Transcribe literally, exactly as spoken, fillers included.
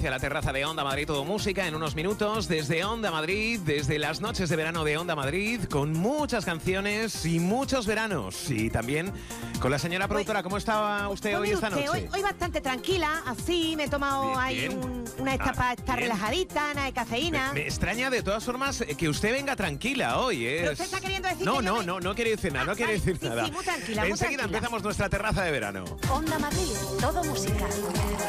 hacia la terraza de Onda Madrid Todo Música en unos minutos, desde Onda Madrid, desde las noches de verano de Onda Madrid, con muchas canciones y muchos veranos. Y también con la señora productora. ¿Cómo estaba usted Pues hoy mire esta usted, noche? Hoy, hoy bastante tranquila, así, me he tomado Bien, ahí bien. un- una esta Ah, para estar bien. relajadita, nada de cafeína. Me, me extraña de todas formas eh, que usted venga tranquila hoy. ¿eh? Pero usted está queriendo decir No, que yo no, me- no, no quiere decir nada, no Ah, quiere vale, decir sí, nada. sí, muy tranquila, muy Enseguida tranquila. empezamos nuestra terraza de verano. Onda Madrid, todo música.